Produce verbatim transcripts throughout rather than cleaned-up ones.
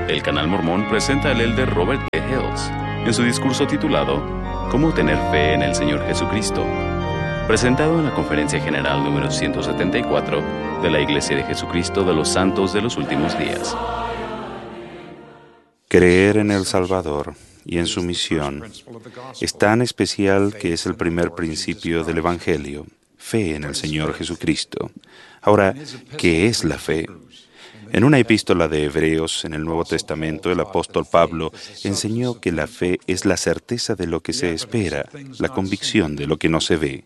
El Canal Mormón presenta al elder Robert T. Hales en su discurso titulado ¿Cómo tener fe en el Señor Jesucristo?, presentado en la Conferencia General número ciento setenta y cuatro de la Iglesia de Jesucristo de los Santos de los Últimos Días. Creer en el Salvador y en su misión es tan especial que es el primer principio del Evangelio, fe en el Señor Jesucristo. Ahora, ¿qué es la fe? En una epístola de Hebreos en el Nuevo Testamento, el apóstol Pablo enseñó que la fe es la certeza de lo que se espera, la convicción de lo que no se ve.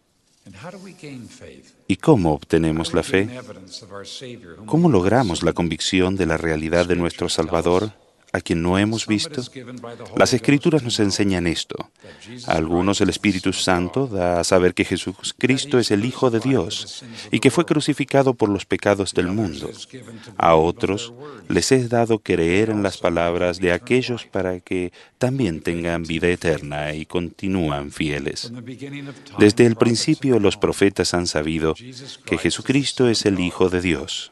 ¿Y cómo obtenemos la fe? ¿Cómo logramos la convicción de la realidad de nuestro Salvador, a quien no hemos visto? Las Escrituras nos enseñan esto. A algunos el Espíritu Santo da a saber que Jesucristo es el Hijo de Dios y que fue crucificado por los pecados del mundo. A otros les es dado creer en las palabras de aquellos para que también tengan vida eterna y continúan fieles. Desde el principio los profetas han sabido que Jesucristo es el Hijo de Dios.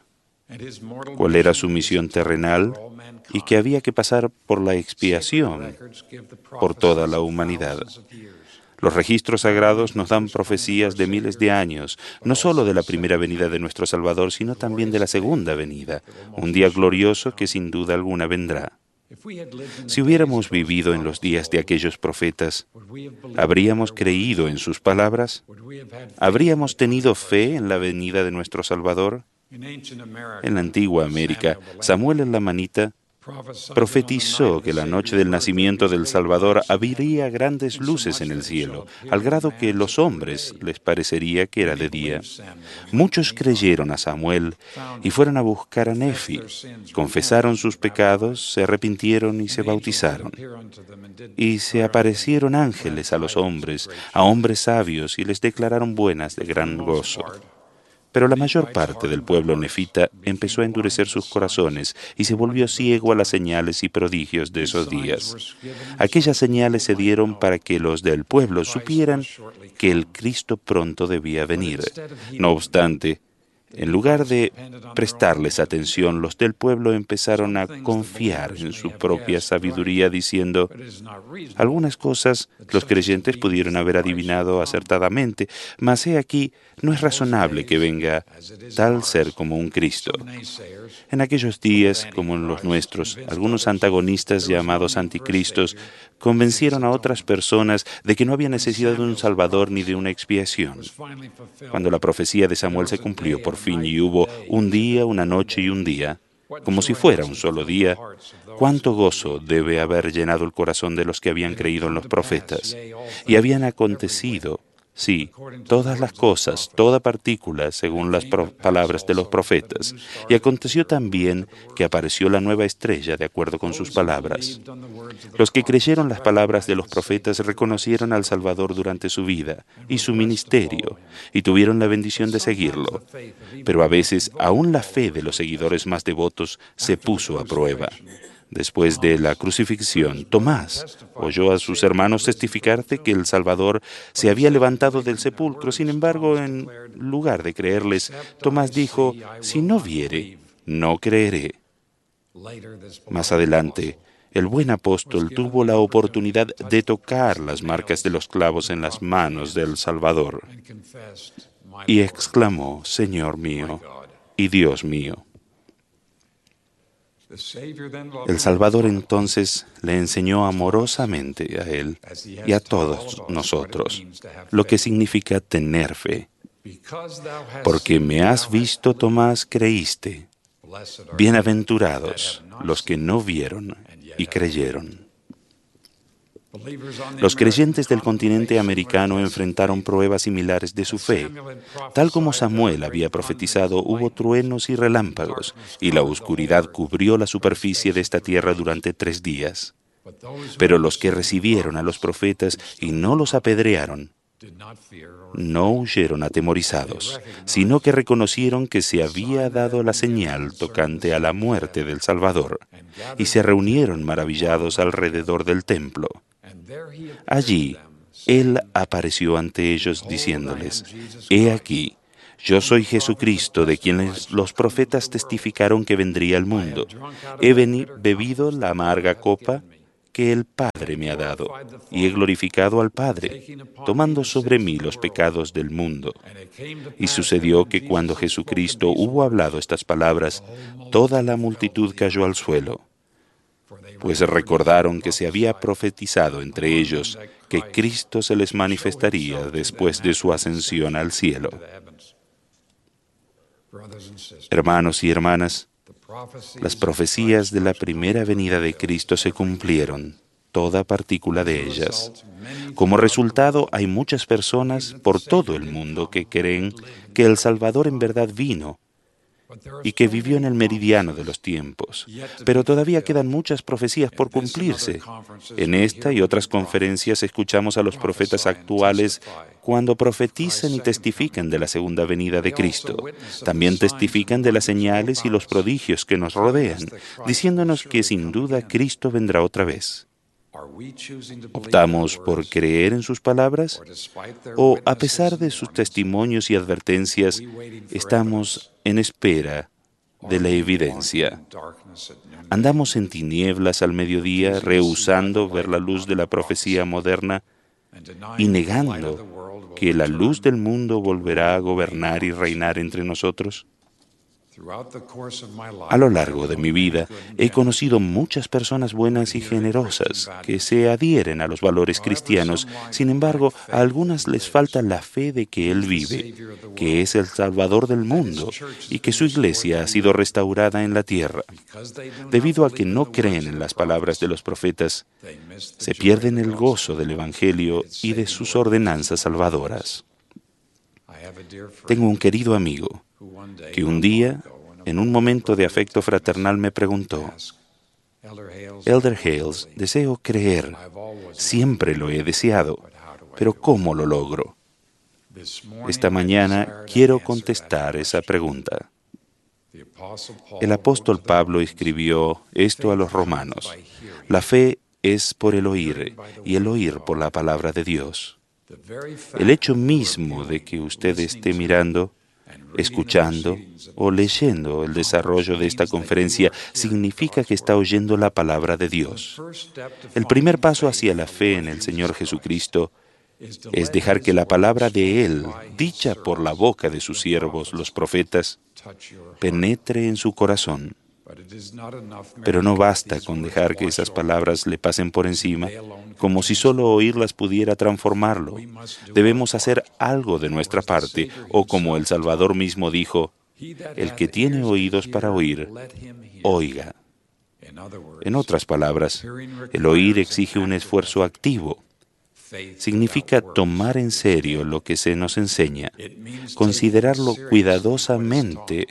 ¿Cuál era su misión terrenal? Y que había que pasar por la expiación por toda la humanidad. Los registros sagrados nos dan profecías de miles de años, no solo de la primera venida de nuestro Salvador, sino también de la segunda venida, un día glorioso que sin duda alguna vendrá. Si hubiéramos vivido en los días de aquellos profetas, ¿habríamos creído en sus palabras? ¿Habríamos tenido fe en la venida de nuestro Salvador? En la antigua América, Samuel el Lamanita profetizó que la noche del nacimiento del Salvador habría grandes luces en el cielo, al grado que los hombres les parecería que era de día. Muchos creyeron a Samuel y fueron a buscar a Nefi, confesaron sus pecados, se arrepintieron y se bautizaron. Y se aparecieron ángeles a los hombres, a hombres sabios, y les declararon buenas de gran gozo. Pero la mayor parte del pueblo nefita empezó a endurecer sus corazones y se volvió ciego a las señales y prodigios de esos días. Aquellas señales se dieron para que los del pueblo supieran que el Cristo pronto debía venir. No obstante, en lugar de prestarles atención, los del pueblo empezaron a confiar en su propia sabiduría, diciendo: algunas cosas los creyentes pudieron haber adivinado acertadamente, mas he aquí, no es razonable que venga tal ser como un Cristo. En aquellos días, como en los nuestros, algunos antagonistas llamados anticristos convencieron a otras personas de que no había necesidad de un Salvador ni de una expiación. Cuando la profecía de Samuel se cumplió por fin y hubo un día, una noche y un día, como si fuera un solo día, cuánto gozo debe haber llenado el corazón de los que habían creído en los profetas. Y habían acontecido, sí, todas las cosas, toda partícula, según las pro- palabras de los profetas. Y aconteció también que apareció la nueva estrella de acuerdo con sus palabras. Los que creyeron las palabras de los profetas reconocieron al Salvador durante su vida y su ministerio, y tuvieron la bendición de seguirlo. Pero a veces, aún la fe de los seguidores más devotos se puso a prueba. Después de la crucifixión, Tomás oyó a sus hermanos testificar de que el Salvador se había levantado del sepulcro. Sin embargo, en lugar de creerles, Tomás dijo: si no viere, no creeré. Más adelante, el buen apóstol tuvo la oportunidad de tocar las marcas de los clavos en las manos del Salvador y exclamó: Señor mío y Dios mío. El Salvador entonces le enseñó amorosamente a él y a todos nosotros lo que significa tener fe. Porque me has visto, Tomás, creíste. Bienaventurados los que no vieron y creyeron. Los creyentes del continente americano enfrentaron pruebas similares de su fe. Tal como Samuel había profetizado, hubo truenos y relámpagos, y la oscuridad cubrió la superficie de esta tierra durante tres días. Pero los que recibieron a los profetas y no los apedrearon, no huyeron atemorizados, sino que reconocieron que se había dado la señal tocante a la muerte del Salvador, y se reunieron maravillados alrededor del templo. Allí, Él apareció ante ellos diciéndoles: He aquí, Yo soy Jesucristo, de quienes los profetas testificaron que vendría al mundo. He veni- bebido la amarga copa que el Padre me ha dado, y he glorificado al Padre, tomando sobre mí los pecados del mundo. Y sucedió que cuando Jesucristo hubo hablado estas palabras, toda la multitud cayó al suelo, pues recordaron que se había profetizado entre ellos que Cristo se les manifestaría después de su ascensión al cielo. Hermanos y hermanas, las profecías de la primera venida de Cristo se cumplieron, toda partícula de ellas. Como resultado, hay muchas personas por todo el mundo que creen que el Salvador en verdad vino y que vivió en el meridiano de los tiempos. Pero todavía quedan muchas profecías por cumplirse. En esta y otras conferencias escuchamos a los profetas actuales cuando profetizan y testifican de la segunda venida de Cristo. También testifican de las señales y los prodigios que nos rodean, diciéndonos que sin duda Cristo vendrá otra vez. ¿Optamos por creer en sus palabras? ¿O, a pesar de sus testimonios y advertencias, estamos en espera de la evidencia? ¿Andamos en tinieblas al mediodía, rehusando ver la luz de la profecía moderna y negando que la luz del mundo volverá a gobernar y reinar entre nosotros? A lo largo de mi vida he conocido muchas personas buenas y generosas que se adhieren a los valores cristianos. Sin embargo, a algunas les falta la fe de que Él vive, que es el Salvador del mundo y que su iglesia ha sido restaurada en la tierra. Debido a que no creen en las palabras de los profetas, se pierden el gozo del Evangelio y de sus ordenanzas salvadoras. Tengo un querido amigo que un día, en un momento de afecto fraternal, me preguntó: Elder Hales, deseo creer, siempre lo he deseado, pero ¿cómo lo logro? Esta mañana quiero contestar esa pregunta. El apóstol Pablo escribió esto a los romanos: la fe es por el oír, y el oír por la palabra de Dios. El hecho mismo de que usted esté mirando, escuchando o leyendo el desarrollo de esta conferencia significa que está oyendo la palabra de Dios. El primer paso hacia la fe en el Señor Jesucristo es dejar que la palabra de Él, dicha por la boca de sus siervos, los profetas, penetre en su corazón. Pero no basta con dejar que esas palabras le pasen por encima, como si solo oírlas pudiera transformarlo. Debemos hacer algo de nuestra parte, o como el Salvador mismo dijo: el que tiene oídos para oír, oiga. En otras palabras, el oír exige un esfuerzo activo. Significa tomar en serio lo que se nos enseña, considerarlo cuidadosamente,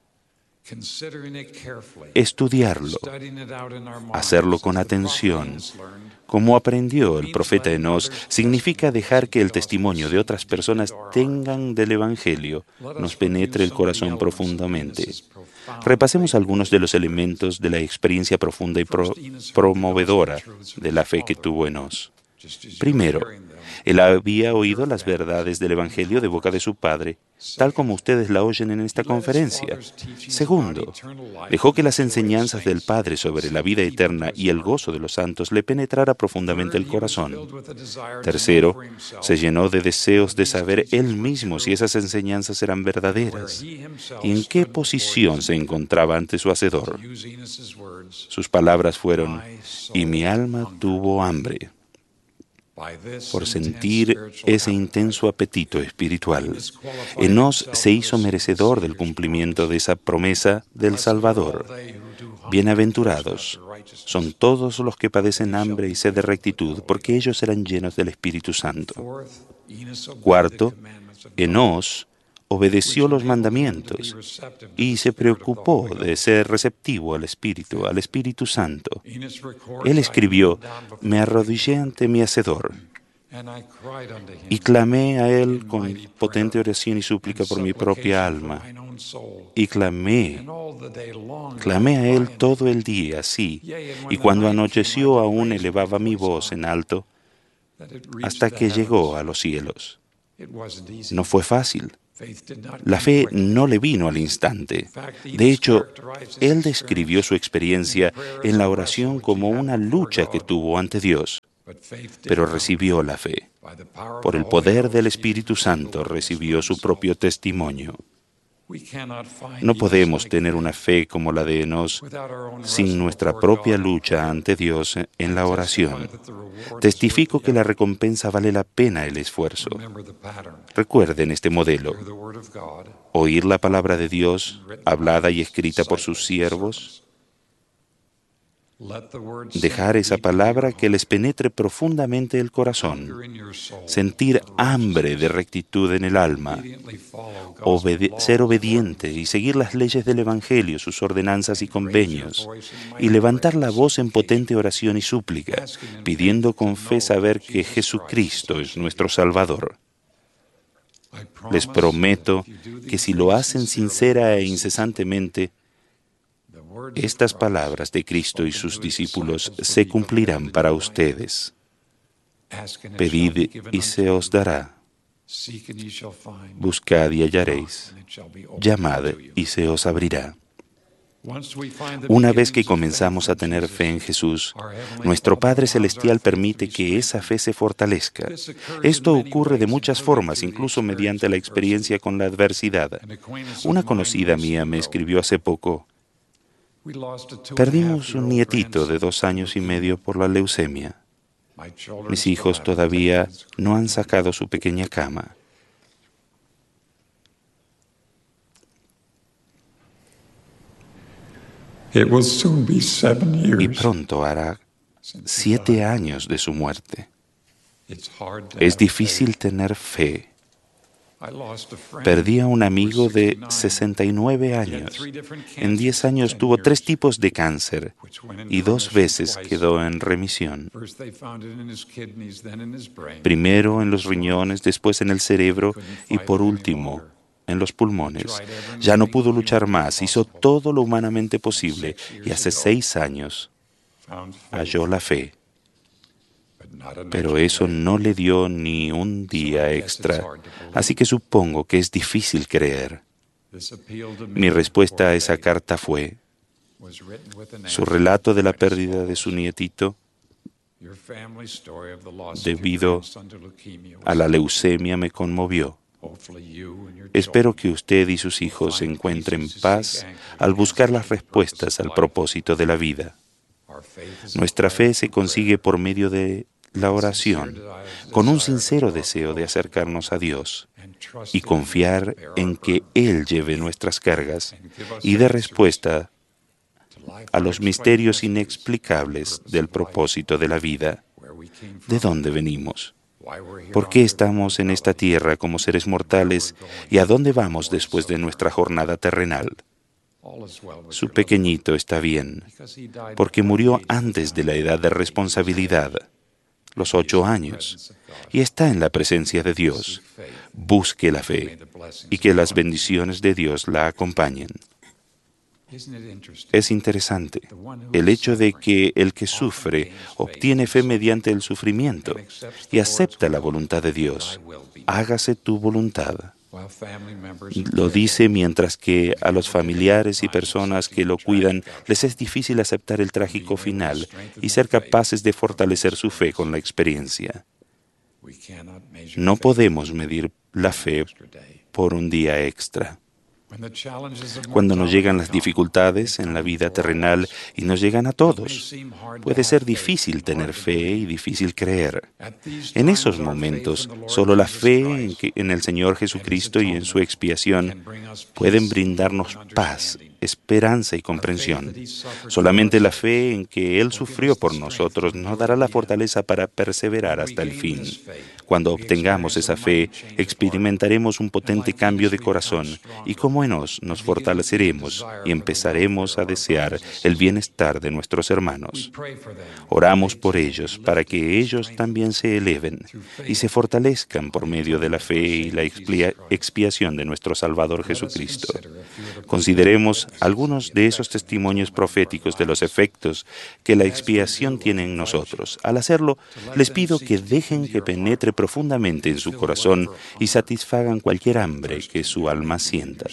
estudiarlo, hacerlo con atención. Como aprendió el profeta Enós, significa dejar que el testimonio de otras personas tengan del Evangelio nos penetre el corazón profundamente. Repasemos algunos de los elementos de la experiencia profunda y pro- promovedora de la fe que tuvo Enós. Primero, él había oído las verdades del Evangelio de boca de su padre, tal como ustedes la oyen en esta conferencia. Segundo, dejó que las enseñanzas del Padre sobre la vida eterna y el gozo de los santos le penetrara profundamente el corazón. Tercero, se llenó de deseos de saber él mismo si esas enseñanzas eran verdaderas y en qué posición se encontraba ante su Hacedor. Sus palabras fueron: y mi alma tuvo hambre, por sentir ese intenso apetito espiritual. Enós se hizo merecedor del cumplimiento de esa promesa del Salvador. Bienaventurados son todos los que padecen hambre y sed de rectitud, porque ellos serán llenos del Espíritu Santo. Cuarto, Enós obedeció los mandamientos y se preocupó de ser receptivo al Espíritu, al Espíritu Santo. Él escribió: me arrodillé ante mi Hacedor y clamé a Él con potente oración y súplica por mi propia alma. Y clamé, clamé a Él todo el día, sí, y cuando anocheció aún elevaba mi voz en alto hasta que llegó a los cielos. No fue fácil. La fe no le vino al instante. De hecho, él describió su experiencia en la oración como una lucha que tuvo ante Dios, pero recibió la fe. Por el poder del Espíritu Santo recibió su propio testimonio. No podemos tener una fe como la de Enos sin nuestra propia lucha ante Dios en la oración. Testifico que la recompensa vale la pena el esfuerzo. Recuerden este modelo: oír la palabra de Dios, hablada y escrita por sus siervos, dejar esa palabra que les penetre profundamente el corazón, sentir hambre de rectitud en el alma, obede- ser obediente y seguir las leyes del Evangelio, sus ordenanzas y convenios, y levantar la voz en potente oración y súplica, pidiendo con fe saber que Jesucristo es nuestro Salvador. Les prometo que si lo hacen sincera e incesantemente, estas palabras de Cristo y sus discípulos se cumplirán para ustedes. Pedid y se os dará. Buscad y hallaréis. Llamad y se os abrirá. Una vez que comenzamos a tener fe en Jesús, nuestro Padre Celestial permite que esa fe se fortalezca. Esto ocurre de muchas formas, incluso mediante la experiencia con la adversidad. Una conocida mía me escribió hace poco: perdimos un nietito de dos años y medio por la leucemia. Mis hijos todavía no han sacado su pequeña cama. Y pronto hará siete años de su muerte. Es difícil tener fe. Perdí a un amigo de sesenta y nueve años. En diez años tuvo tres tipos de cáncer y dos veces quedó en remisión. Primero en los riñones, después en el cerebro y por último en los pulmones. Ya no pudo luchar más, hizo todo lo humanamente posible y hace seis años halló la fe. Pero eso no le dio ni un día extra, así que supongo que es difícil creer. Mi respuesta a esa carta fue: su relato de la pérdida de su nietito debido a la leucemia me conmovió. Espero que usted y sus hijos encuentren paz al buscar las respuestas al propósito de la vida. Nuestra fe se consigue por medio de la oración, con un sincero deseo de acercarnos a Dios y confiar en que Él lleve nuestras cargas y dé respuesta a los misterios inexplicables del propósito de la vida. ¿De dónde venimos? ¿Por qué estamos en esta tierra como seres mortales y a dónde vamos después de nuestra jornada terrenal? Su pequeñito está bien, porque murió antes de la edad de responsabilidad, los ocho años, y está en la presencia de Dios. Busque la fe y que las bendiciones de Dios la acompañen. Es interesante el hecho de que el que sufre obtiene fe mediante el sufrimiento y acepta la voluntad de Dios. Hágase tu voluntad. Lo dice mientras que a los familiares y personas que lo cuidan les es difícil aceptar el trágico final y ser capaces de fortalecer su fe con la experiencia. No podemos medir la fe por un día extra. Cuando nos llegan las dificultades en la vida terrenal, y nos llegan a todos, puede ser difícil tener fe y difícil creer. En esos momentos, solo la fe en, que, en el Señor Jesucristo y en su expiación pueden brindarnos paz, esperanza y comprensión. Solamente la fe en que Él sufrió por nosotros nos dará la fortaleza para perseverar hasta el fin. Cuando obtengamos esa fe, experimentaremos un potente cambio de corazón y como Enos nos fortaleceremos y empezaremos a desear el bienestar de nuestros hermanos. Oramos por ellos para que ellos también se eleven y se fortalezcan por medio de la fe y la expia- expiación de nuestro Salvador Jesucristo. Consideremos algunos de esos testimonios proféticos de los efectos que la expiación tiene en nosotros. Al hacerlo, les pido que dejen que penetre profundamente en su corazón y satisfagan cualquier hambre que su alma sienta.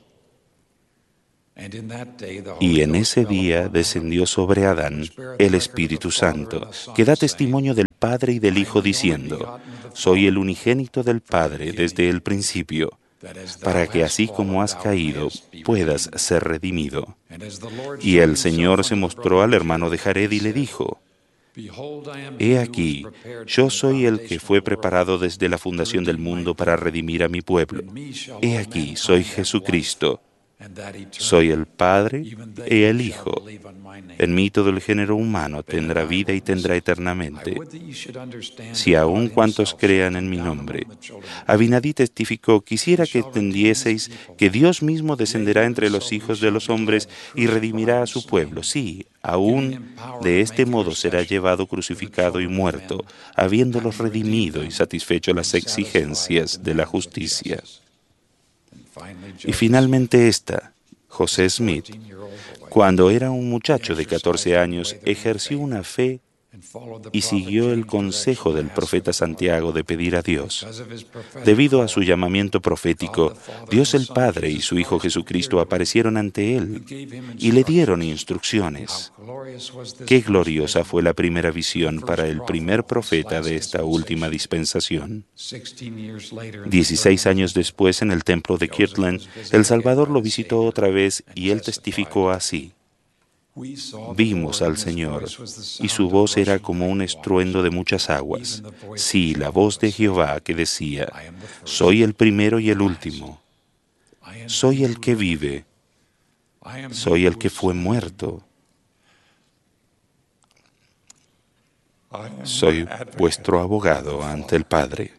Y en ese día descendió sobre Adán el Espíritu Santo, que da testimonio del Padre y del Hijo, diciendo: Soy el unigénito del Padre desde el principio, para que así como has caído, puedas ser redimido. Y el Señor se mostró al hermano de Jared y le dijo: He aquí, yo soy el que fue preparado desde la fundación del mundo para redimir a mi pueblo. He aquí, soy Jesucristo. Soy el Padre y el Hijo. En mí todo el género humano tendrá vida y tendrá eternamente, si aun cuantos crean en mi nombre. Abinadí testificó: quisiera que entendieseis que Dios mismo descenderá entre los hijos de los hombres y redimirá a su pueblo. Sí, aún de este modo será llevado crucificado y muerto, habiéndolos redimido y satisfecho las exigencias de la justicia. Y finalmente esta, José Smith, cuando era un muchacho de catorce años, ejerció una fe y siguió el consejo del profeta Santiago de pedir a Dios. Debido a su llamamiento profético, Dios el Padre y su Hijo Jesucristo aparecieron ante él y le dieron instrucciones. Qué gloriosa fue la primera visión para el primer profeta de esta última dispensación. Dieciséis años después, en el templo de Kirtland, el Salvador lo visitó otra vez y él testificó así: Vimos al Señor, y su voz era como un estruendo de muchas aguas. Sí, la voz de Jehová que decía: Soy el primero y el último. Soy el que vive. Soy el que fue muerto. Soy vuestro abogado ante el Padre.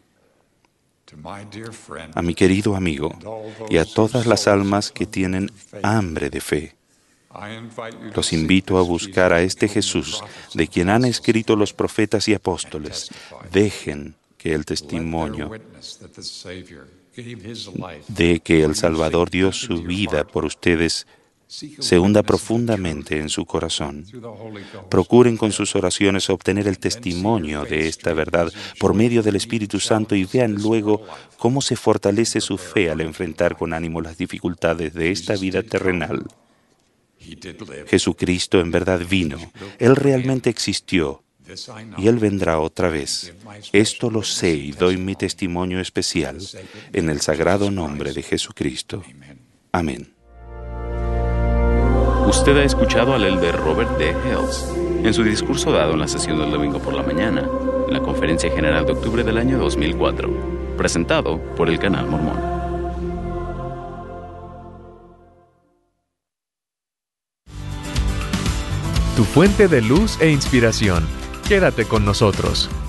A mi querido amigo y a todas las almas que tienen hambre de fe, los invito a buscar a este Jesús, de quien han escrito los profetas y apóstoles. Dejen que el testimonio de que el Salvador dio su vida por ustedes se hunda profundamente en su corazón. Procuren con sus oraciones obtener el testimonio de esta verdad por medio del Espíritu Santo y vean luego cómo se fortalece su fe al enfrentar con ánimo las dificultades de esta vida terrenal. Jesucristo en verdad vino, Él realmente existió y Él vendrá otra vez. Esto lo sé y doy mi testimonio especial en el sagrado nombre de Jesucristo. Amén. Usted ha escuchado al elder Robert D. Hales en su discurso dado en la sesión del domingo por la mañana, en la Conferencia General de octubre del año dos mil cuatro, presentado por el Canal Mormón. Tu fuente de luz e inspiración. Quédate con nosotros.